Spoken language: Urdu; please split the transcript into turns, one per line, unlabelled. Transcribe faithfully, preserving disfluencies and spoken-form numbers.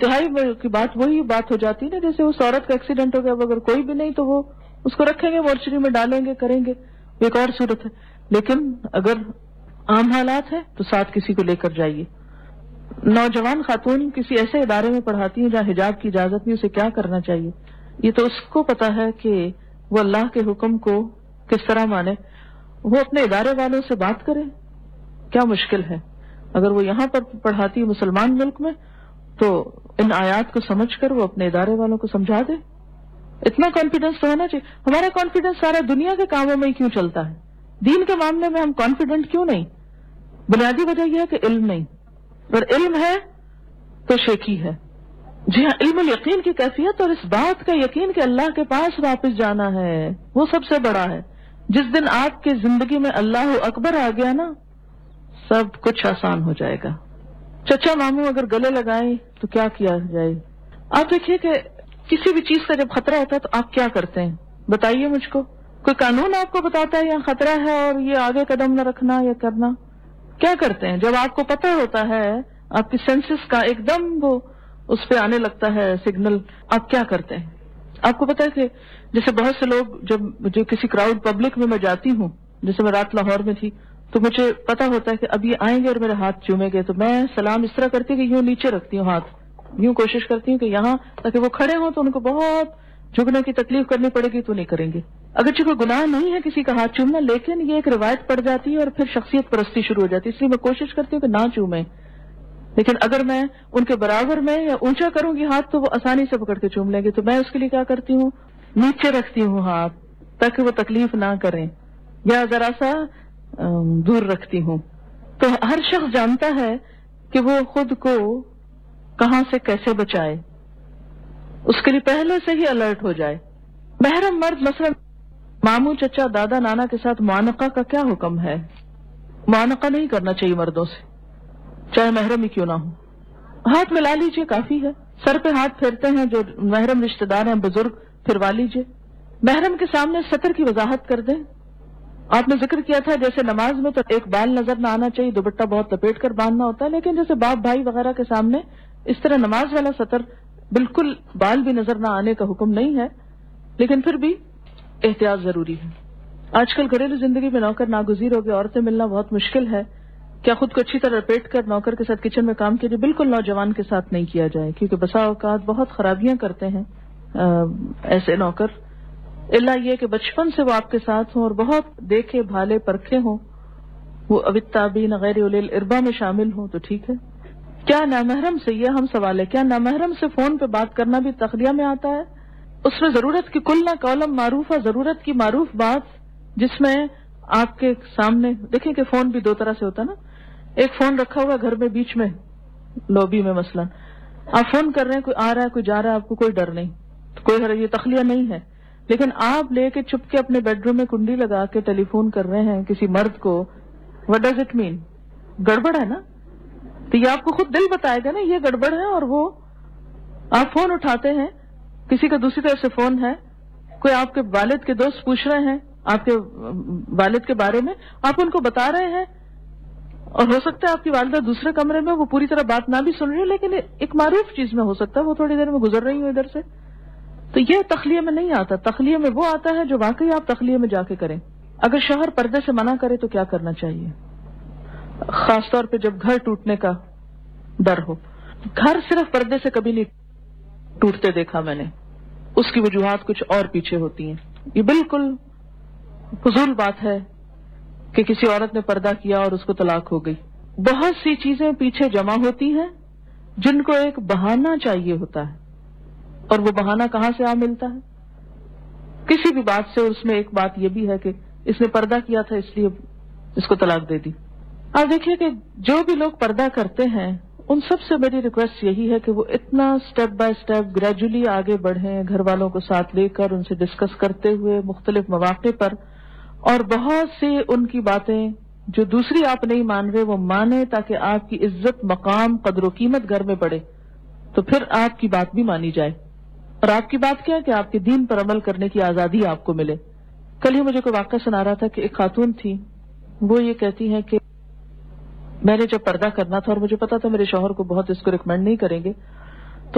تہائی کی بات وہی بات ہو جاتی ہے نا، جیسے اس عورت کا ایکسیڈنٹ ہو گیا، اگر کوئی بھی نہیں تو وہ اس کو رکھیں گے مورچری میں ڈالیں گے کریں گے، ایک اور صورت ہے. لیکن اگر عام حالات ہیں تو ساتھ کسی کو لے کر جائیے. نوجوان خاتون کسی ایسے ادارے میں پڑھاتی ہیں جہاں حجاب کی اجازت نہیں، اسے کیا کرنا چاہیے؟ یہ تو اس کو پتا ہے کہ وہ اللہ کے حکم کو کس طرح مانے. وہ اپنے ادارے والوں سے بات کرے، کیا مشکل ہے؟ اگر وہ یہاں پر پڑھاتی ہے مسلمان ملک میں تو ان آیات کو سمجھ کر وہ اپنے ادارے والوں کو سمجھا دے. اتنا کانفیڈنس تو ہونا چاہیے. ہمارا کانفیڈنس سارا دنیا کے کاموں میں ہی کیوں چلتا ہے؟ دین کے معاملے میں ہم کانفیڈنٹ کیوں نہیں؟ بنیادی وجہ یہ ہے کہ علم نہیں. اگر علم ہے تو شیکی ہے. جی ہاں، علم الیقین کی کیفیت اور اس بات کا یقین کہ اللہ کے پاس واپس جانا ہے وہ سب سے بڑا ہے. جس دن آپ کی زندگی میں اللہ اکبر آ گیا نا، سب کچھ آسان ہو جائے گا. چچا ماموں اگر گلے لگائیں تو کیا کیا جائے؟ آپ دیکھیے کہ کسی بھی چیز کا جب خطرہ ہوتا ہے تو آپ کیا کرتے ہیں؟ بتائیے مجھ کو. کوئی قانون آپ کو بتاتا ہے یہاں خطرہ ہے اور یہ آگے قدم نہ رکھنا یا کرنا؟ کیا کرتے ہیں جب آپ کو پتہ ہوتا ہے، آپ کی سینسز کا ایک دم وہ اس پہ آنے لگتا ہے سگنل، آپ کیا کرتے ہیں؟ آپ کو پتا ہے کہ جیسے بہت سے لوگ جب جو کسی کراؤڈ پبلک میں میں جاتی ہوں، جیسے میں رات لاہور میں تھی تو مجھے پتا ہوتا ہے کہ اب یہ آئیں گے اور میرے ہاتھ چومیں گے، تو میں سلام اس طرح کرتی ہوں کہ یوں نیچے رکھتی ہوں ہاتھ، یوں کوشش کرتی ہوں کہ یہاں تاکہ وہ کھڑے ہوں تو ان کو بہت جھکنے کی تکلیف کرنی پڑے گی تو نہیں کریں گے. اگرچہ کوئی گناہ نہیں ہے کسی کا ہاتھ چومنا، لیکن یہ ایک روایت پڑ جاتی ہے اور پھر شخصیت پرستی شروع ہو جاتی ہے، اس لیے میں کوشش کرتی ہوں کہ نہ چومیں. لیکن اگر میں ان کے برابر میں یا اونچا کروں گی ہاتھ تو وہ آسانی سے پکڑ کے چوم لیں گے، تو میں اس کے لیے کیا کرتی ہوں، نیچے رکھتی ہوں ہاتھ تاکہ وہ تکلیف نہ کریں، یا ذرا سا دور رکھتی ہوں. تو ہر شخص جانتا ہے کہ وہ خود کو کہاں سے کیسے بچائے، اس کے لیے پہلے سے ہی الرٹ ہو جائے. محرم مرد مثلا ماموں چچا دادا نانا کے ساتھ معانقہ کا کیا حکم ہے؟ معانقہ نہیں کرنا چاہیے مردوں سے، چاہے محرم ہی کیوں نہ ہو. ہاتھ ملا لیجئے کافی ہے. سر پہ ہاتھ پھیرتے ہیں جو محرم رشتہ دار ہیں بزرگ، پھروا لیجئے. محرم کے سامنے سطر کی وضاحت کر دیں. آپ نے ذکر کیا تھا جیسے نماز میں تو ایک بال نظر نہ آنا چاہیے، دوپٹہ بہت لپیٹ کر باندھنا ہوتا ہے، لیکن جیسے باپ بھائی وغیرہ کے سامنے اس طرح نماز والا سطر بالکل بال بھی نظر نہ آنے کا حکم نہیں ہے، لیکن پھر بھی احتیاط ضروری ہے. آج کل گھریلو زندگی میں نوکر ناگزیر ہو گئے، عورتیں ملنا بہت مشکل ہے. کیا خود کو اچھی طرح لپیٹ کر نوکر کے ساتھ کچن میں کام کیجیے؟ بالکل نوجوان کے ساتھ نہیں کیا جائے، کیونکہ بسا اوقات بہت خرابیاں کرتے ہیں ایسے نوکر. اللہ یہ کہ بچپن سے وہ آپ کے ساتھ ہوں اور بہت دیکھے بھالے پرکھے ہوں، وہ اوالتابعین غیر اولی الاربا میں شامل ہوں تو ٹھیک ہے. کیا نامحرم سے، یہ ہم سوال ہے، کیا نامحرم سے فون پہ بات کرنا بھی تخلیہ میں آتا ہے؟ اس میں ضرورت کی کل نہ کالم معروفہ، ضرورت کی معروف بات جس میں آپ کے سامنے دیکھیں کہ فون بھی دو طرح سے ہوتا ہے نا. ایک فون رکھا ہوا گھر میں بیچ میں لوبی میں مثلا آپ فون کر رہے ہیں، کوئی آ رہا ہے کوئی جا رہا ہے، آپ کو کوئی ڈر نہیں، تو کوئی یہ تخلیہ نہیں ہے. لیکن آپ لے کے چپ کے اپنے بیڈ روم میں کنڈی لگا کے ٹیلی فون کر رہے ہیں کسی مرد کو، وٹ ڈز اٹ مین؟ گڑبڑ ہے نا. تو یہ آپ کو خود دل بتائے گا نا یہ گڑبڑ ہے. اور وہ آپ فون اٹھاتے ہیں، کسی کا دوسری طرف سے فون ہے، کوئی آپ کے والد کے دوست پوچھ رہے ہیں آپ کے والد کے بارے میں، آپ ان کو بتا رہے ہیں، اور ہو سکتا ہے آپ کی والدہ دوسرے کمرے میں وہ پوری طرح بات نہ بھی سن رہی ہے، لیکن ایک معروف چیز میں ہو سکتا ہے وہ تھوڑی دیر میں گزر رہی ہوں ادھر سے. تو یہ تخلیہ میں نہیں آتا. تخلیہ میں وہ آتا ہے جو واقعی آپ تخلیہ میں جا کے کریں. اگر شوہر پردے سے منع کرے تو کیا کرنا چاہیے؟ خاص طور پہ جب گھر ٹوٹنے کا ڈر ہو. گھر صرف پردے سے کبھی نہیں ٹوٹتے دیکھا میں نے، اس کی وجوہات کچھ اور پیچھے ہوتی ہیں. یہ بالکل فضول بات ہے کہ کسی عورت نے پردہ کیا اور اس کو طلاق ہو گئی. بہت سی چیزیں پیچھے جمع ہوتی ہیں جن کو ایک بہانہ چاہیے ہوتا ہے، اور وہ بہانہ کہاں سے آ ملتا ہے؟ کسی بھی بات سے. اس میں ایک بات یہ بھی ہے کہ اس نے پردہ کیا تھا اس لیے اس کو طلاق دے دی. آپ دیکھیے کہ جو بھی لوگ پردہ کرتے ہیں ان سب سے میری ریکویسٹ یہی ہے کہ وہ اتنا سٹیپ بائی سٹیپ گریجولی آگے بڑھیں، گھر والوں کو ساتھ لے کر ان سے ڈسکس کرتے ہوئے مختلف مواقع پر، اور بہت سی ان کی باتیں جو دوسری آپ نہیں مان رہے وہ مانیں، تاکہ آپ کی عزت مقام قدر و قیمت گھر میں بڑھے، تو پھر آپ کی بات بھی مانی جائے. اور آپ کی بات کیا کہ آپ کے دین پر عمل کرنے کی آزادی آپ کو ملے. کل ہی مجھے کوئی واقعہ سنا رہا تھا کہ ایک خاتون تھی، وہ یہ کہتی ہیں کہ میں نے جب پردہ کرنا تھا اور مجھے پتا تھا میرے شوہر کو بہت اس کو ریکمینڈ نہیں کریں گے،